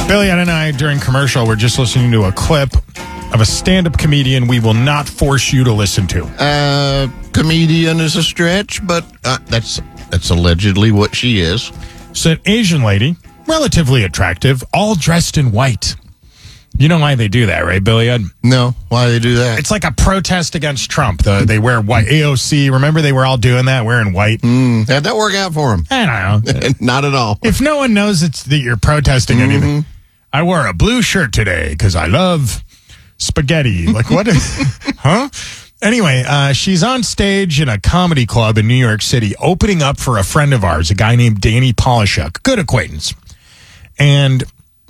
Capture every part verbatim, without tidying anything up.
Billy and I, during commercial, were just listening to a clip of a stand-up comedian we will not force you to listen to. Uh, comedian is a stretch, but uh, that's that's allegedly what she is. It's an Asian lady, relatively attractive, all dressed in white. You know why they do that, right, Billy Ed? No, why do they do that? It's like a protest against Trump. The, they wear white. A O C, remember they were all doing that, wearing white? Mm, how'd that work out for them? I don't know. Not at all. If no one knows it's that you're protesting mm-hmm. anything. I wore a blue shirt today because I love spaghetti. Like, what? Huh? Anyway, uh, she's on stage in a comedy club in New York City, opening up for a friend of ours, a guy named Danny Polishuk, good acquaintance. And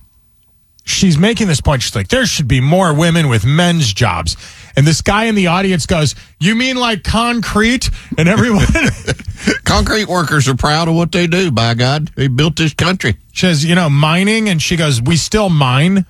she's making this point. She's like, there should be more women with men's jobs. And this guy in the audience goes, you mean like concrete? And everyone... Concrete workers are proud of what they do, by God. They built this country. She says, you know, mining. And she goes, we still mine?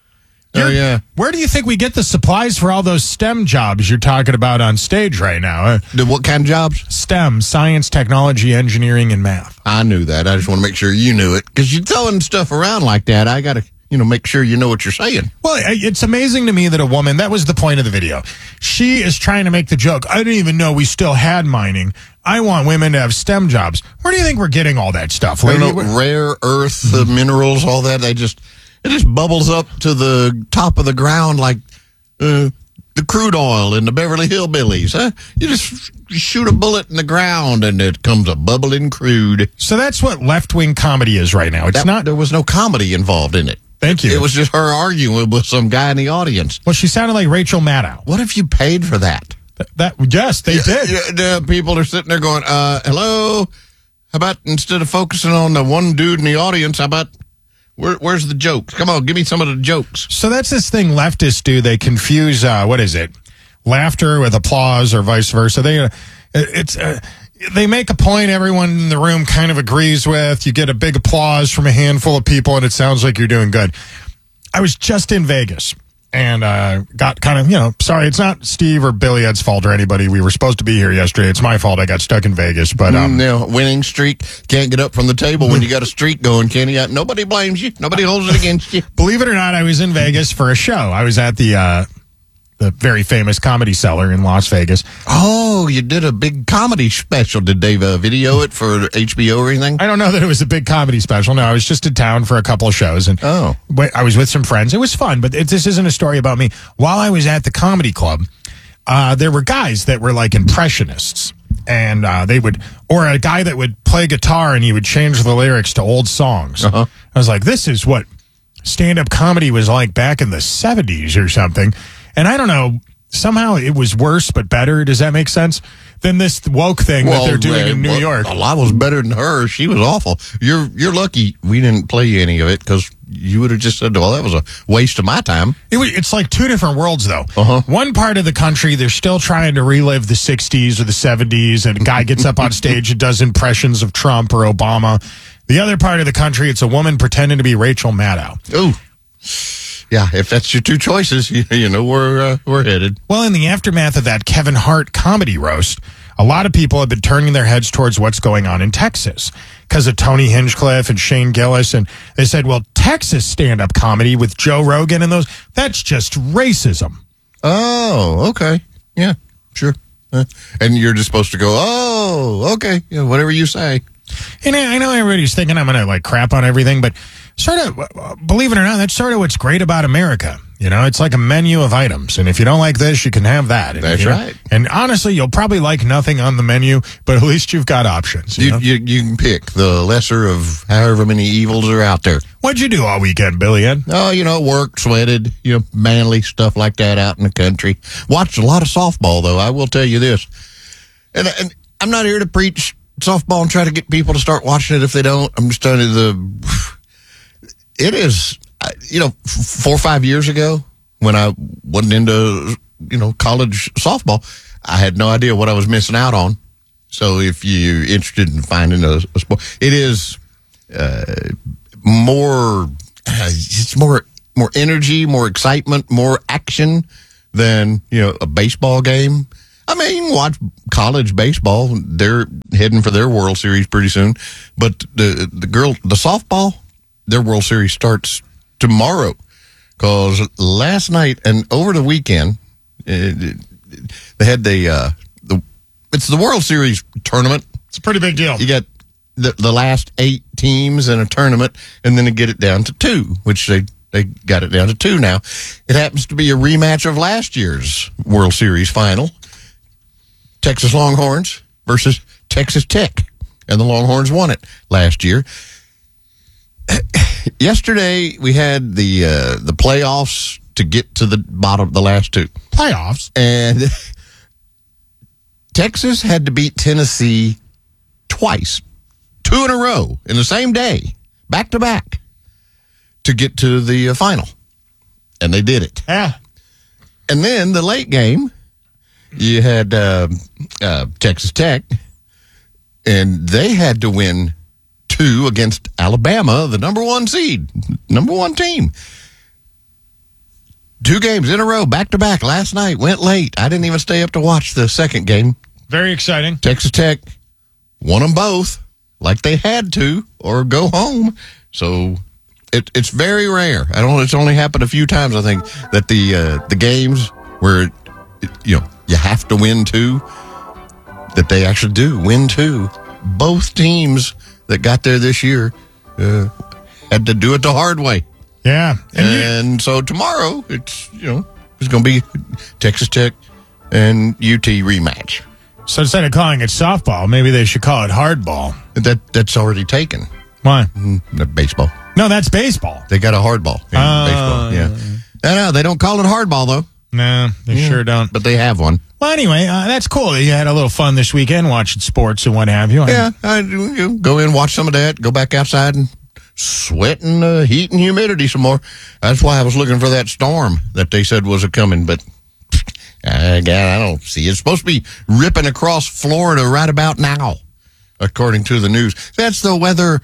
Oh, yeah. Where do you think we get the supplies for all those STEM jobs you're talking about on stage right now? Uh, the, what kind of jobs? STEM, science, technology, engineering, and math. I knew that. I just want to make sure you knew it. Because you're throwing stuff around like that. I got to, you know, make sure you know what you're saying. Well, it's amazing to me that a woman, that was the point of the video. She is trying to make the joke. I didn't even know we still had mining. I want women to have STEM jobs. Where do you think we're getting all that stuff? I don't know, rare earth uh, minerals, all that. They just... It just bubbles up to the top of the ground like uh, the crude oil in the Beverly Hillbillies. Huh? You just shoot a bullet in the ground and it comes a bubbling crude. So that's what left-wing comedy is right now. It's that, not. There was no comedy involved in it. Thank you. It was just her arguing with some guy in the audience. Well, she sounded like Rachel Maddow. What if you paid for that? Th- that yes, they yeah, did. Yeah, the people are sitting there going, uh, hello? How about instead of focusing on the one dude in the audience, how about... Where, where's the jokes? Come on, give me some of the jokes. So that's this thing leftists do. They confuse, uh, what is it? Laughter with applause or vice versa. They, uh, it's, uh, they make a point everyone in the room kind of agrees with. You get a big applause from a handful of people and it sounds like you're doing good. I was just in Vegas and uh, got kind of, you know, sorry, it's not Steve or Billy Ed's fault or anybody. We were supposed to be here yesterday. It's my fault. I got stuck in Vegas. But um, mm, yeah, winning streak. Can't get up from the table when you got a streak going, can you? Nobody blames you. Nobody holds it against you. Believe it or not, I was in Vegas for a show. I was at the uh, the very famous Comedy Cellar in Las Vegas. Oh, you did a big comedy special. Did they uh, video it for H B O or anything? I don't know that it was a big comedy special. No, I was just in town for a couple of shows. And oh. I was with some friends. It was fun, but it, this isn't a story about me. While I was at the comedy club, uh, there were guys that were like impressionists. And uh, they would, or a guy that would play guitar and he would change the lyrics to old songs. Uh-huh. I was like, this is what stand-up comedy was like back in the seventies or something. And I don't know, somehow it was worse but better. Does that make sense? Than this woke thing well, that they're doing uh, in New well, York. A lot was better than her. She was awful. You're you're lucky we didn't play any of it because you would have just said, well, that was a waste of my time. It was, it's like two different worlds, though. Uh-huh. One part of the country, they're still trying to relive the sixties or the seventies, and a guy gets up on stage and does impressions of Trump or Obama. The other part of the country, it's a woman pretending to be Rachel Maddow. Ooh. Yeah, if that's your two choices, you, you know where uh, we're headed. Well, in the aftermath of that Kevin Hart comedy roast, a lot of people have been turning their heads towards what's going on in Texas because of Tony Hinchcliffe and Shane Gillis. And they said, well, Texas stand-up comedy with Joe Rogan and those, that's just racism. Oh, okay. Yeah, sure. Uh, and you're just supposed to go, oh, okay, yeah, whatever you say. And I know everybody's thinking I'm going to like crap on everything, but sort of, believe it or not, that's sort of what's great about America. You know, it's like a menu of items. And if you don't like this, you can have that. And, that's you know, right. And honestly, you'll probably like nothing on the menu, but at least you've got options. You, you, know? you, you can pick the lesser of however many evils are out there. What'd you do all weekend, Billy Ed? Oh, you know, worked, sweated, you know, manly stuff like that out in the country. Watched a lot of softball, though, I will tell you this. And, and I'm not here to preach softball and try to get people to start watching it if they don't. I'm just telling you the... It is, you know, four or five years ago when I wasn't into, you know, college softball, I had no idea what I was missing out on. So if you're interested in finding a, a sport, it is uh, more, uh, it's more, more energy, more excitement, more action than, you know, a baseball game. I mean, you can watch college baseball. They're heading for their World Series pretty soon. But the the girl, the softball, their World Series starts tomorrow. Because last night and over the weekend, it, it, they had the, uh, the, it's the World Series tournament. It's a pretty big deal. You got the, the last eight teams in a tournament, and then they get it down to two, which they, they got it down to two now. It happens to be a rematch of last year's World Series final. Texas Longhorns versus Texas Tech. And the Longhorns won it last year. Yesterday, we had the uh, the playoffs to get to the bottom, the last two. Playoffs? And Texas had to beat Tennessee twice, two in a row, in the same day, back to back, to get to the uh, final. And they did it. Yeah. And then the late game, you had uh, uh, Texas Tech, and they had to win two against Alabama, the number one seed, number one team. Two games in a row, back to back, last night, went late. I didn't even stay up to watch the second game. Very exciting. Texas Tech won them both like they had to or go home. So it, it's very rare. I don't. It's only happened a few times, I think, that the uh, the games where, it, you know, you have to win two, that they actually do win two. Both teams that got there this year uh, had to do it the hard way. Yeah. And, and so tomorrow, it's, you know, it's going to be Texas Tech and U T rematch. So instead of calling it softball, maybe they should call it hardball. That That's already taken. Why? Mm, baseball. No, that's baseball. They got a hardball in uh, baseball, yeah. No, no, they don't call it hardball, though. No, they yeah. sure don't. But they have one. Well, anyway, uh, that's cool. You had a little fun this weekend watching sports and what have you. Yeah, I you go in, watch some of that, go back outside and sweat in uh, heat and humidity some more. That's why I was looking for that storm that they said was a coming, but again, I don't see it. It's supposed to be ripping across Florida right about now, according to the news. That's the weather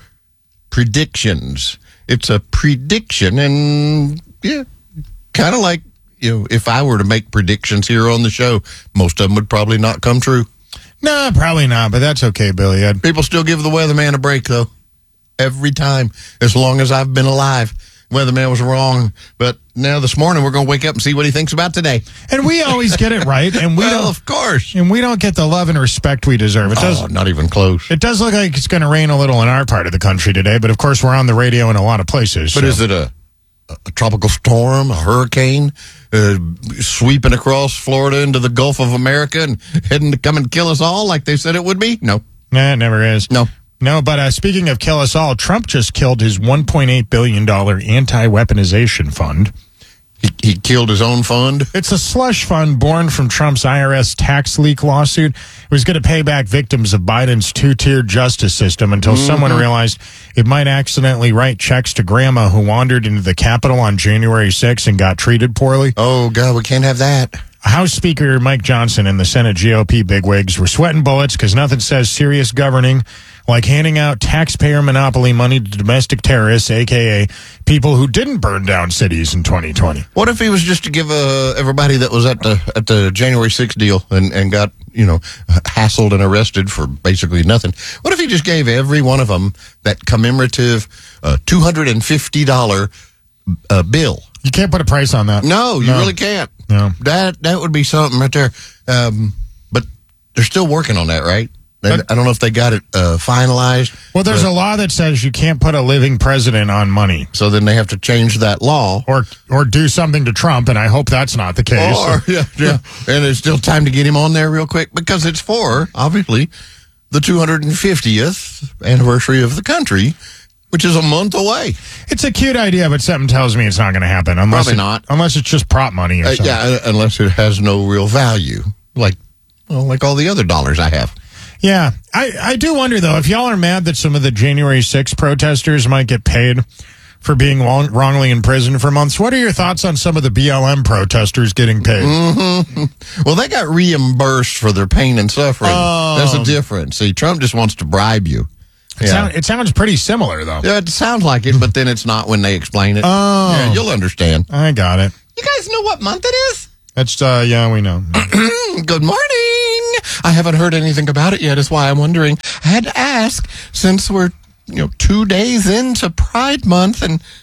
predictions. It's a prediction, and yeah, kind of like, you know, if I were to make predictions here on the show, most of them would probably not come true. No, probably not, but that's okay, Billy Ed. People still give the weatherman a break, though. Every time, as long as I've been alive. Weatherman was wrong, but now this morning we're going to wake up and see what he thinks about today. And we always get it right, and we well, don't, of course, and we don't get the love and respect we deserve. It does oh, not even close. It does look like it's going to rain a little in our part of the country today, but of course we're on the radio in a lot of places. But so. is it a, a tropical storm, a hurricane, uh, sweeping across Florida into the Gulf of America and heading to come and kill us all like they said it would be? No. Nah, it never is. No. No, but uh, speaking of kill us all, Trump just killed his one point eight billion dollars anti-weaponization fund. He, he killed his own fund? It's a slush fund born from Trump's I R S tax leak lawsuit. It was going to pay back victims of Biden's two-tier justice system until mm-hmm. someone realized it might accidentally write checks to grandma who wandered into the Capitol on January sixth and got treated poorly. Oh, God, we can't have that. House Speaker Mike Johnson and the Senate G O P bigwigs were sweating bullets because nothing says serious governing like handing out taxpayer monopoly money to domestic terrorists, a k a people who didn't burn down cities in twenty twenty. What if he was just to give uh, everybody that was at the at the January sixth deal and, and got, you know, hassled and arrested for basically nothing? What if he just gave every one of them that commemorative uh, two hundred fifty dollars uh, bill? You can't put a price on that. No, you no. really can't. No. That that would be something right there. Um, but they're still working on that, right? But, I don't know if they got it uh, finalized. Well, there's a law that says you can't put a living president on money. So then they have to change that law. Or or do something to Trump, and I hope that's not the case. Or, yeah, yeah. And there's still time to get him on there real quick because it's for, obviously, the two hundred fiftieth anniversary of the country, which is a month away. It's a cute idea, but something tells me it's not going to happen. Unless Probably it, not. Unless it's just prop money or uh, something. Yeah, unless it has no real value, like well, like all the other dollars I have. Yeah. I, I do wonder, though, if y'all are mad that some of the January sixth protesters might get paid for being long, wrongly in prison for months, what are your thoughts on some of the B L M protesters getting paid? Mm-hmm. Well, they got reimbursed for their pain and suffering. Oh. That's the difference. See, Trump just wants to bribe you. It, yeah. sound, it sounds pretty similar, though. Yeah, it sounds like it, but then it's not when they explain it. Oh. Yeah, you'll understand. I got it. You guys know what month it is? That's, uh, yeah, we know. Good morning. I haven't heard anything about it yet, is why I'm wondering. I had to ask, since we're, you know, two days into Pride Month, and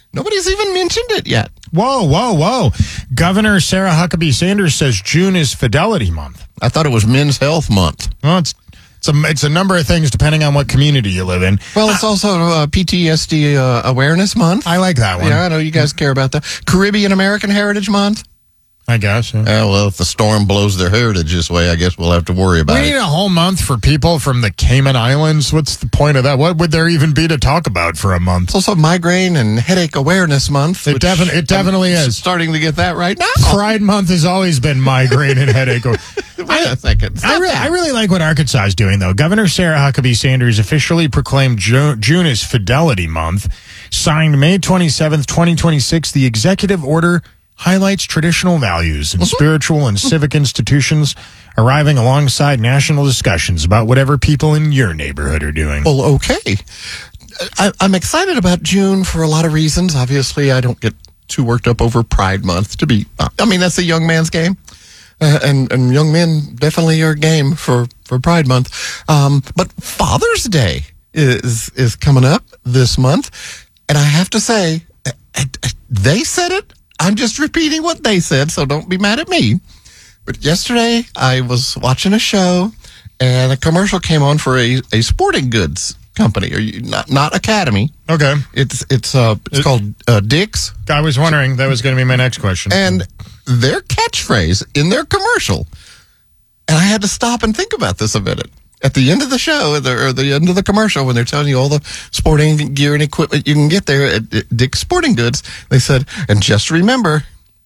Nobody's even mentioned it yet. Whoa, whoa, whoa. Governor Sarah Huckabee Sanders says June is Fidelity Month. I thought it was Men's Health Month. Well, it's it's a, it's a number of things depending on what community you live in. Well, it's also uh, P T S D uh, Awareness Month. I like that one. Yeah, I know you guys care about that. Caribbean American Heritage Month. I guess. Yeah. Uh, well, if the storm blows their heritage this way, I guess we'll have to worry about we it. We need a whole month for people from the Cayman Islands. What's the point of that? What would there even be to talk about for a month? It's also Migraine and Headache Awareness Month. It, defi- it definitely I'm is. Starting to get that right now. Pride Month has always been migraine and headache. Wait a second. I really, I really like what Arkansas is doing, though. Governor Sarah Huckabee Sanders officially proclaimed Ju- June as Fidelity Month. Signed May twenty-seventh, twenty twenty-six, the executive order highlights traditional values and spiritual and civic institutions, arriving alongside national discussions about whatever people in your neighborhood are doing. Well, okay. I, I'm excited about June for a lot of reasons. Obviously, I don't get too worked up over Pride Month. To be, I mean, that's a young man's game. Uh, and, and young men definitely are game for, for Pride Month. Um, but Father's Day is, is coming up this month. And I have to say, they said it. I'm just repeating what they said, so don't be mad at me. But yesterday, I was watching a show, and a commercial came on for a, a sporting goods company, or you, not not Academy. Okay. It's it's uh it's it, called uh, Dick's. I was wondering, that was going to be my next question. And their catchphrase in their commercial, and I had to stop and think about this a minute. At the end of the show, or the, or the end of the commercial, when they're telling you all the sporting gear and equipment you can get there at, at Dick's Sporting Goods, they said, and just remember,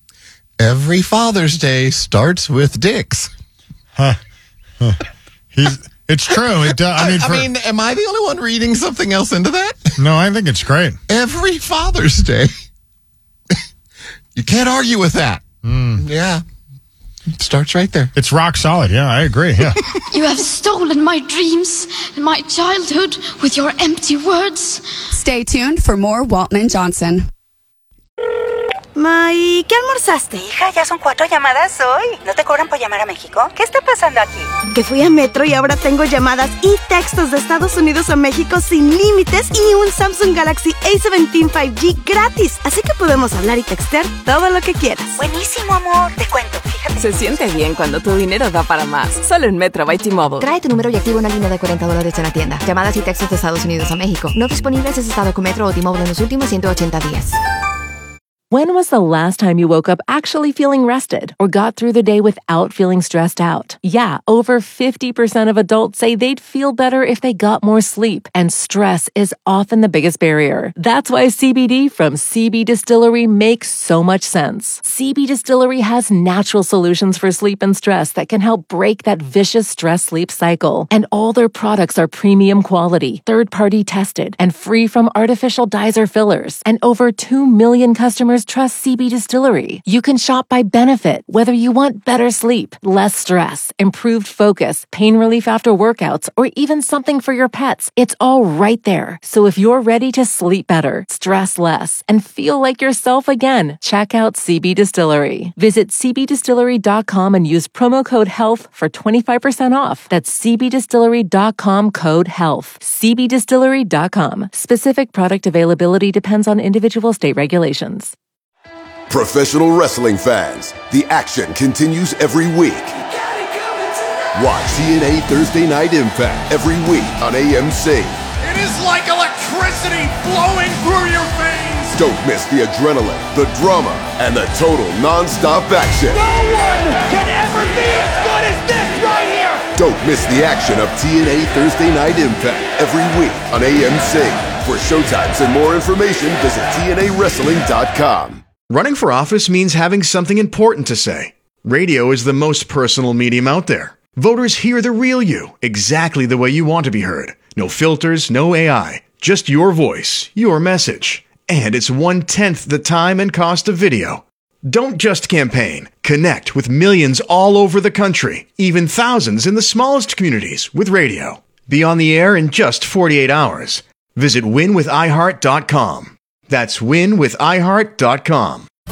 every Father's Day starts with Dick's. Huh. huh. He's, it's true. It, uh, I, mean, I, for, I mean, am I the only one reading something else into that? No, I think it's great. Every Father's Day. You can't argue with that. Mm. Yeah. It starts right there. It's rock solid. Yeah, I agree. Yeah. You have stolen my dreams and my childhood with your empty words. Stay tuned for more Walton and Johnson. Ma, ¿y qué almorzaste? Hija, ya son cuatro llamadas hoy. ¿No te cobran por llamar a México? ¿Qué está pasando aquí? Que fui a Metro y ahora tengo llamadas y textos de Estados Unidos a México sin límites y un Samsung Galaxy A diecisiete cinco G gratis. Así que podemos hablar y textear todo lo que quieras. Buenísimo, amor. Te cuento, fíjate. Se siente bien cuando tu dinero da para más. Solo en Metro by T-Mobile. Trae tu número y activa una línea de cuarenta dólares en la tienda. Llamadas y textos de Estados Unidos a México. No disponibles en estado con Metro o T-Mobile en los últimos ciento ochenta días. When was the last time you woke up actually feeling rested or got through the day without feeling stressed out? Yeah, over fifty percent of adults say they'd feel better if they got more sleep, and stress is often the biggest barrier. That's why C B D from C B Distillery makes so much sense. C B Distillery has natural solutions for sleep and stress that can help break that vicious stress-sleep cycle. And all their products are premium quality, third-party tested, and free from artificial dyes or fillers. And over two million customers trust C B Distillery. You can shop by benefit, whether you want better sleep, less stress, improved focus, pain relief after workouts, or even something for your pets. It's all right there. So if you're ready to sleep better, stress less, and feel like yourself again, check out C B Distillery. Visit c b distillery dot com and use promo code HEALTH for twenty-five percent off. That's c b distillery dot com code HEALTH. c b distillery dot com. Specific product availability depends on individual state regulations. Professional wrestling fans, the action continues every week. Watch T N A Thursday Night Impact every week on A M C. It is like electricity flowing through your veins. Don't miss the adrenaline, the drama, and the total non-stop action. No one can ever be as good as this right here. Don't miss the action of T N A Thursday Night Impact every week on A M C. For showtimes and more information, visit T N A wrestling dot com. Running for office means having something important to say. Radio is the most personal medium out there. Voters hear the real you, exactly the way you want to be heard. No filters, no A I, just your voice, your message. And it's one-tenth the time and cost of video. Don't just campaign. Connect with millions all over the country, even thousands in the smallest communities with radio. Be on the air in just forty-eight hours. Visit win with i heart dot com. That's win with i heart dot com.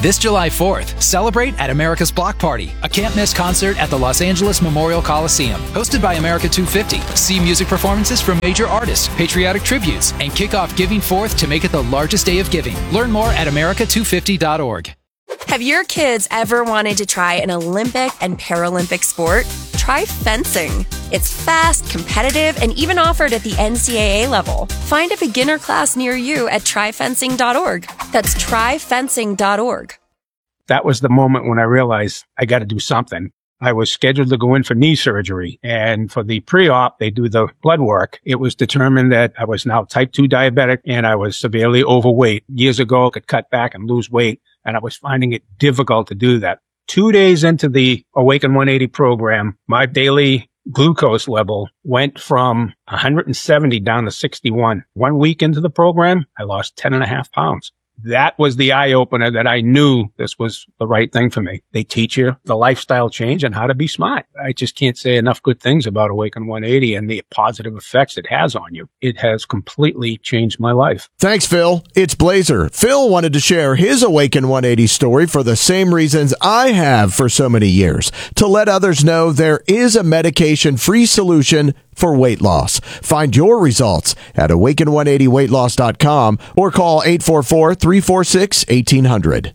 This July fourth, celebrate at America's Block Party, a can't-miss concert at the Los Angeles Memorial Coliseum. Hosted by America two fifty. See music performances from major artists, patriotic tributes, and kick off Giving Fourth to make it the largest day of giving. Learn more at America two fifty dot org. Have your kids ever wanted to try an Olympic and Paralympic sport? Try fencing. It's fast, competitive, and even offered at the N C double A level. Find a beginner class near you at try fencing dot org. That's try fencing dot org. That was the moment when I realized I got to do something. I was scheduled to go in for knee surgery, and for the pre-op, they do the blood work. It was determined that I was now type two diabetic and I was severely overweight. Years ago, I could cut back and lose weight, and I was finding it difficult to do that. Two days into the Awaken one eighty program, my daily glucose level went from one hundred seventy down to sixty-one. One week into the program, I lost ten and a half pounds. That was the eye opener that I knew this was the right thing for me. They teach you the lifestyle change and how to be smart. I just can't say enough good things about Awaken one eighty and the positive effects it has on you. It has completely changed my life. Thanks, Phil. It's Blazer. Phil wanted to share his Awaken one eighty story for the same reasons I have for so many years, to let others know there is a medication-free solution for weight loss. Find your results at awaken one eighty weight loss dot com or call eight four four, three four six, one eight hundred.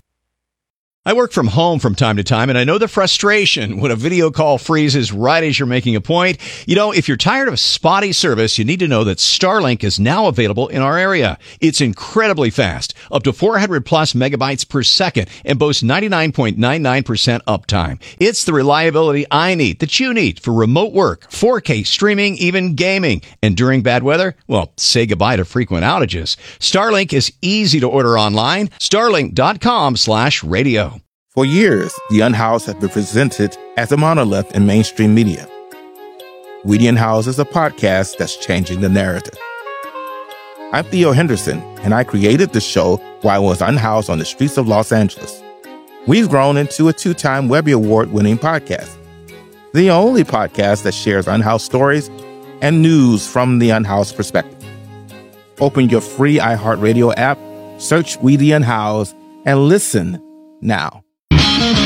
I work from home from time to time, and I know the frustration when a video call freezes right as you're making a point. You know, if you're tired of spotty service, you need to know that Starlink is now available in our area. It's incredibly fast, up to four hundred plus megabytes per second, and boasts ninety-nine point nine nine percent uptime. It's the reliability I need, that you need, for remote work, four K streaming, even gaming. And during bad weather, well, say goodbye to frequent outages. Starlink is easy to order online. starlink dot com slash radio. For years, The Unhoused has been presented as a monolith in mainstream media. We The Unhoused is a podcast that's changing the narrative. I'm Theo Henderson, and I created the show while I was unhoused on the streets of Los Angeles. We've grown into a two-time Webby Award-winning podcast, the only podcast that shares unhoused stories and news from the unhoused perspective. Open your free iHeartRadio app, search We The Unhoused, and listen now.